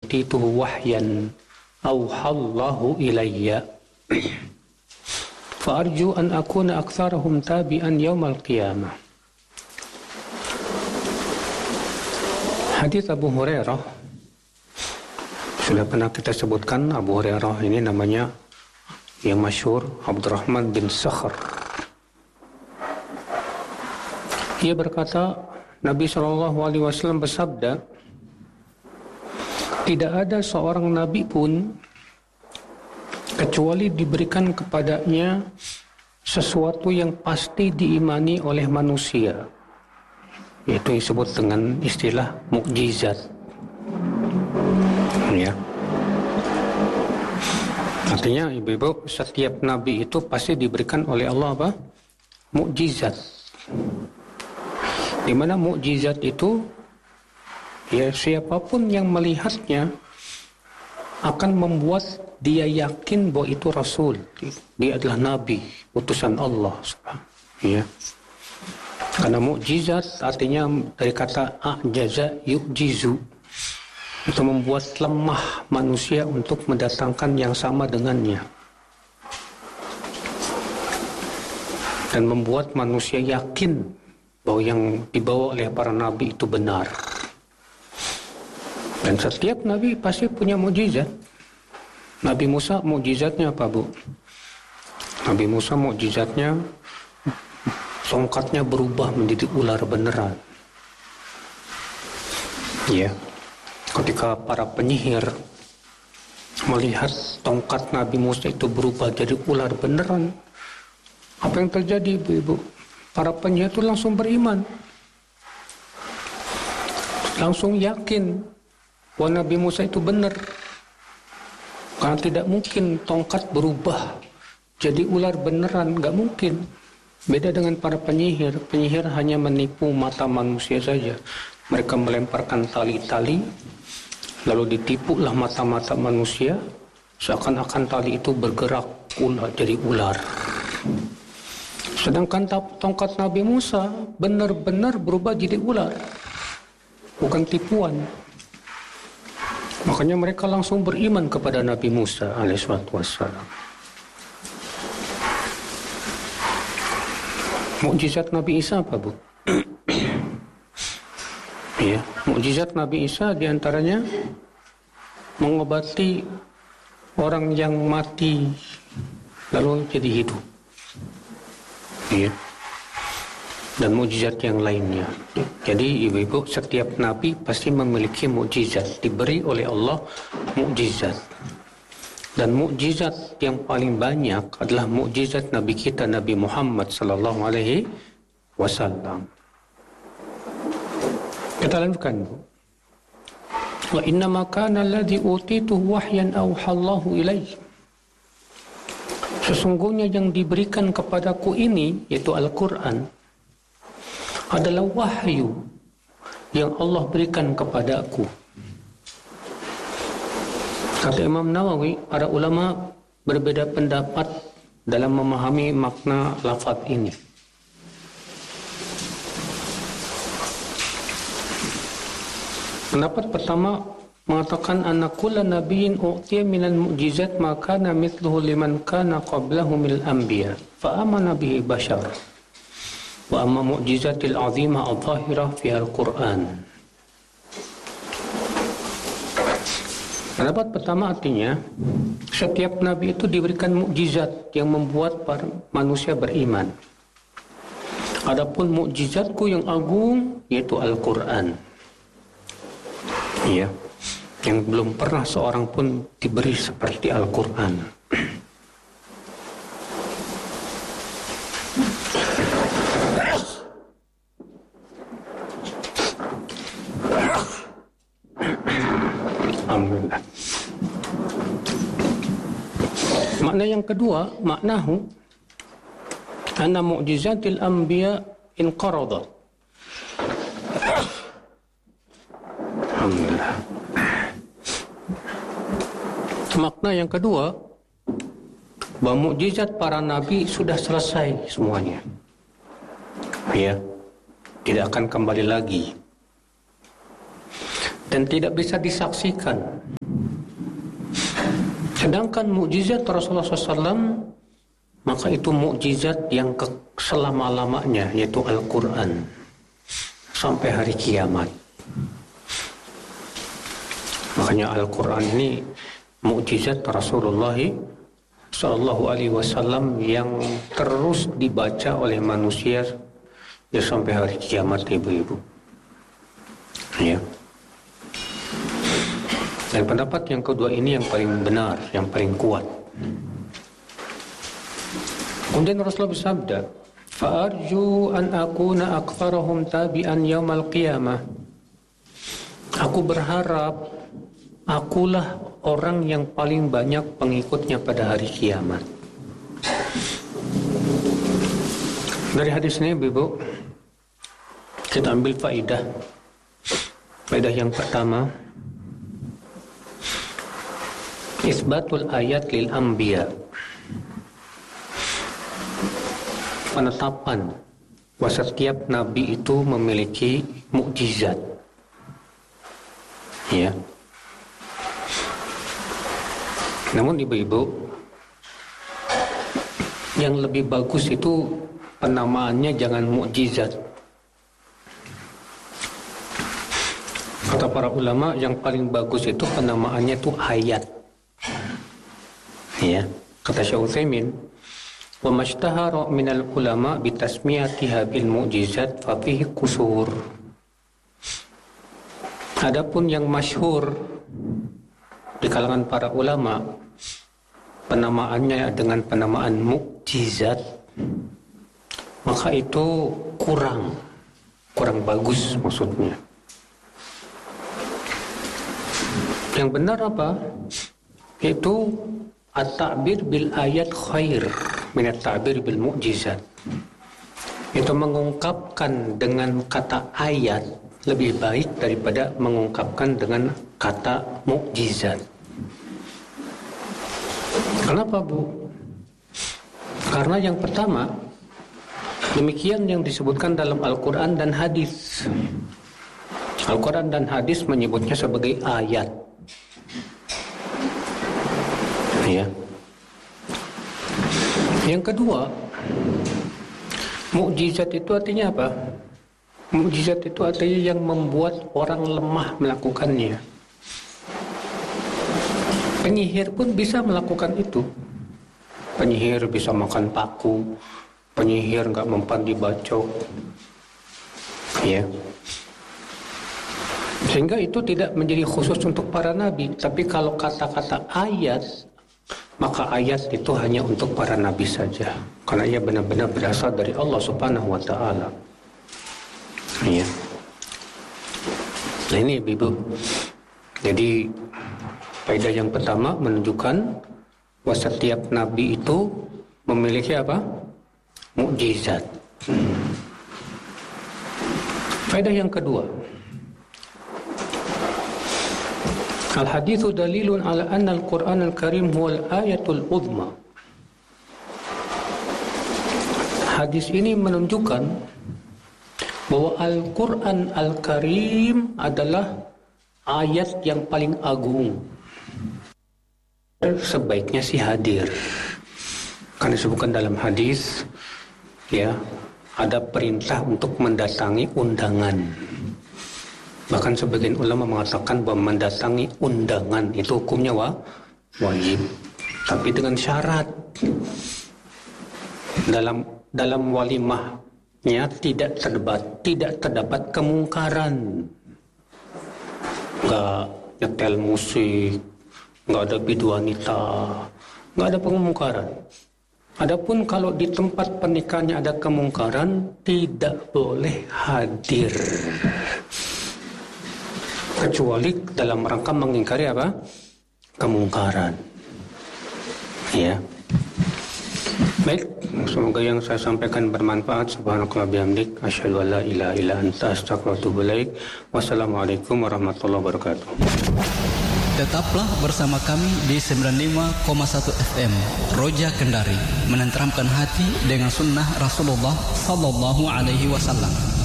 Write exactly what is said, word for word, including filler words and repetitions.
utituhu wahyan awhallahu ilayya fa arju an akuna aktsarahum tabi'an yaumal qiyamah. Hadis Abu Hurairah sudah pernah kita sebutkan. Abu Hurairah ini namanya yang masyhur Abdurrahman bin Sakhr. Ia berkata, Nabi shallallahu alaihi wasallam bersabda, tidak ada seorang nabi pun kecuali diberikan kepadanya sesuatu yang pasti diimani oleh manusia, yaitu disebut dengan istilah mukjizat. Ya. Artinya ibu-ibu, setiap nabi itu pasti diberikan oleh Allah apa? Mukjizat. Di mana mukjizat itu, ya siapapun yang melihatnya akan membuat dia yakin bahwa itu Rasul, dia adalah Nabi, utusan Allah. Ya. Karena mukjizat artinya dari kata a'jaza yu'jizu, itu membuat lemah manusia untuk mendatangkan yang sama dengannya, dan membuat manusia yakin bahwa yang dibawa oleh para nabi itu benar. Dan setiap nabi pasti punya mukjizat. Nabi Musa mukjizatnya apa, Bu? Nabi Musa mukjizatnya tongkatnya berubah menjadi ular beneran. Ya. Ketika para penyihir melihat tongkat Nabi Musa itu berubah jadi ular beneran, apa yang terjadi, Ibu-ibu? Para penyihir itu langsung beriman, langsung yakin bahwa Nabi Musa itu benar. Karena tidak mungkin tongkat berubah jadi ular beneran, nggak mungkin. Beda dengan para penyihir. Penyihir hanya menipu mata manusia saja. Mereka melemparkan tali-tali, lalu ditipulah mata-mata manusia, seakan-akan tali itu bergerak ular jadi ular. Sedangkan tongkat Nabi Musa benar-benar berubah jadi ular, bukan tipuan. Makanya mereka langsung beriman kepada Nabi Musa alaihissalatu wassalam. Mukjizat Nabi Isa apa, Bu? Ya, mukjizat Nabi Isa diantaranya mengobati orang yang mati lalu jadi hidup. Ya. Dan mukjizat yang lainnya. Jadi ibu-ibu, setiap nabi pasti memiliki mukjizat, diberi oleh Allah mukjizat. Dan mukjizat yang paling banyak adalah mukjizat Nabi kita Nabi Muhammad sallallahu alaihi wasallam. Kita lanjutkan, Bu. Wa inna ma kana alladhi utituhu wahyan awhallahu ilaihi. Sesungguhnya yang diberikan kepadaku ini, yaitu Al-Quran, adalah wahyu yang Allah berikan kepadaku. Kata Imam Nawawi, para ulama berbeda pendapat dalam memahami makna lafaz ini. Pendapat pertama mengatakan anna kulla nabiyyin u'tiya minal mu'jizat ma kana mithluhu liman kana qablahu minal anbiya fa amana bihi bashar wa amma mu'jizatil azimah adh-dhahirah fi al-Qur'an. Pendapat pertama artinya setiap nabi itu diberikan mukjizat yang membuat para manusia beriman. Adapun mukjizatku yang agung yaitu Al-Qur'an. Iya. Yang belum pernah seorang pun diberi seperti Al-Quran. Alhamdulillah. Makna yang kedua, maknahu anna mu'jizatil anbiya inqaradat. Alhamdulillah. Makna yang kedua, bahwa mukjizat para nabi sudah selesai semuanya. Ya, tidak akan kembali lagi. Dan tidak bisa disaksikan Sedangkan mukjizat Rasulullah shallallahu alaihi wasallam, maka itu mukjizat yang ke selama-lamanya, yaitu Al-Quran sampai hari kiamat. Makanya Al-Quran ini mukjizat Rasulullah Sallallahu Alaihi Wasallam yang terus dibaca oleh manusia ya sampai hari kiamat, ibu-ibu. Ya. Dan pendapat yang kedua ini yang paling benar, yang paling kuat. Kemudian Rasulullah bersabda, "Fa'arju an akuna aktsarahum tabi'an yaumal qiyamah." Aku berharap akulah orang yang paling banyak pengikutnya pada hari kiamat. Dari hadis ini, Ibu, kita ambil faedah. Faedah yang pertama, isbatul ayat lil anbiya. Penetapan bahwa setiap nabi itu memiliki mukjizat. Ya. Namun ibu-ibu, yang lebih bagus itu penamaannya jangan mukjizat. Kata para ulama, yang paling bagus itu penamaannya itu ayat. Ya, kata Syekh Utsaimin, wa mashtahara minal ulama bitasmiyatiha bil mu'jizat fa fihi qusur. Adapun yang masyhur di kalangan para ulama penamaannya dengan penamaan mukjizat, maka itu kurang kurang bagus maksudnya. Yang benar apa? Itu at-ta'bir bil ayat khair min at-ta'bir bil mu'jizat. Itu mengungkapkan dengan kata ayat lebih baik daripada mengungkapkan dengan kata mukjizat. Kenapa, Bu? Karena yang pertama, demikian yang disebutkan dalam Al-Quran dan hadis. Al-Quran dan hadis menyebutnya sebagai ayat. Ya. Yang kedua, mukjizat itu artinya apa? Mukjizat itu artinya yang membuat orang lemah melakukannya. Penyihir pun bisa melakukan itu. Penyihir bisa makan paku, penyihir nggak mempan dibacok, ya. Sehingga itu tidak menjadi khusus untuk para nabi. Tapi kalau kata-kata ayat, maka ayat itu hanya untuk para nabi saja, karena ia benar-benar berasal dari Allah Subhanahu Wa Taala. Ya. Nah ini Ibu. Jadi faedah yang pertama menunjukkan bahwa setiap nabi itu memiliki apa? Mukjizat. Hmm. Faedah yang kedua, al-haditsu dalilun ala anna al-Qur'an al-Karim huwa al-ayatul uzma. Hadis ini menunjukkan bahwa Al-Quran Al-Karim adalah ayat yang paling agung. Sebaiknya sih hadir. Karena disebutkan dalam hadis, ya, ada perintah untuk mendatangi undangan. Bahkan sebagian ulama mengatakan bahwa mendatangi undangan itu hukumnya wa, wajib. Tapi dengan syarat. Dalam dalam walimah nya tidak terdapat tidak terdapat kemungkaran, nggak nyetel musik, nggak ada biduanita, nggak ada kemungkaran. Adapun kalau di tempat pernikahannya ada kemungkaran, tidak boleh hadir kecuali dalam rangka mengingkari apa? Kemungkaran. Ya. Baik, semoga yang saya sampaikan bermanfaat. Subhanakallah bihamdik, asyhadu an la ilaha illa anta, astaghfiruka wa atubu ilaik. Wassalamualaikum warahmatullahi wabarakatuh. Tetaplah bersama kami di sembilan puluh lima koma satu F M Roja Kendari, menenteramkan hati dengan sunnah Rasulullah sallallahu alaihi wasallam.